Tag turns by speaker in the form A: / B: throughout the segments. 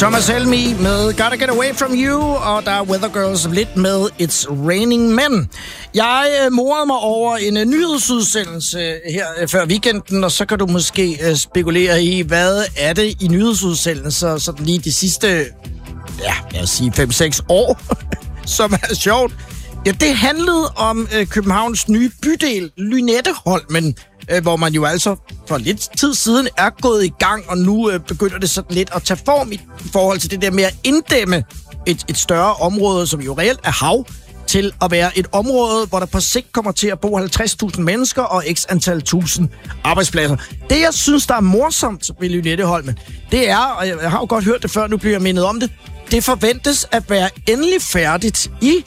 A: Thomas Helmig med Gotta Get Away From You, og der er Weather Girls lidt med It's Raining Men. Jeg morede mig over en nyhedsudsendelse her før weekenden, og så kan du måske spekulere i, hvad er det i nyhedsudsendelser, sådan lige de sidste, ja, jeg vil sige 5-6 år, som er sjovt. Ja, det handlede om Københavns nye bydel, Lynetteholmen, hvor man jo altså for lidt tid siden er gået i gang, og nu begynder det sådan lidt at tage form i forhold til det der med at inddæmme et større område, som jo reelt er hav, til at være et område, hvor der på sigt kommer til at bo 50.000 mennesker og x antal tusind arbejdspladser. Det, jeg synes, der er morsomt ved Lynetteholmen, det er, og jeg har jo godt hørt det før, nu bliver jeg mindet om det, det forventes at være endelig færdigt i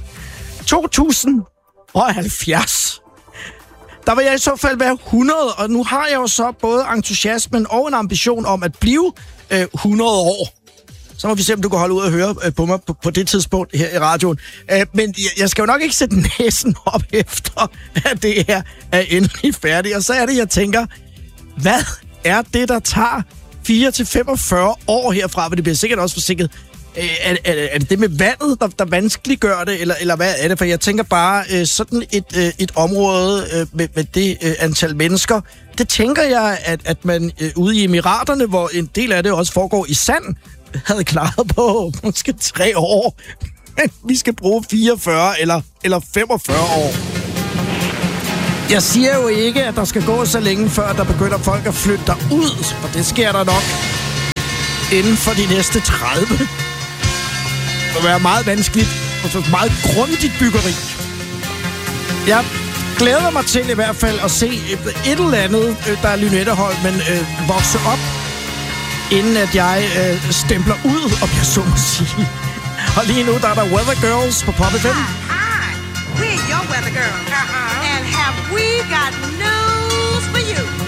A: 2070. Der vil jeg i så fald være 100, og nu har jeg jo så både entusiasmen og en ambition om at blive 100 år. Så må vi se, om du kan holde ud og høre på mig på det tidspunkt her i radioen. Men jeg skal jo nok ikke sætte næsen op efter, at det her er endelig færdigt. Og så er det, jeg tænker, hvad er det, der tager 4-45 år herfra? For det bliver sikkert også forsinket. Er det med vandet, der vanskeliggør det, eller hvad er det? For jeg tænker bare, sådan et område med det antal mennesker, det tænker jeg, at man ude i Emiraterne, hvor en del af det også foregår i sand, havde klaret på måske 3 år. Men vi skal bruge 44 eller 45 år. Jeg siger jo ikke, at der skal gå så længe, før der begynder folk at flytte derud, for det sker der nok inden for de næste 30. Det vil være meget vanskeligt og så meget grundigt byggeri. Jeg glæder mig til i hvert fald at se et eller andet, der er Lynetteholmen, vokse op, inden at jeg stempler ud, om jeg så må sige. Og lige nu, der er der Weather Girls på Pop FM.
B: Hi, we're your Weather Girls. And have we got news for you?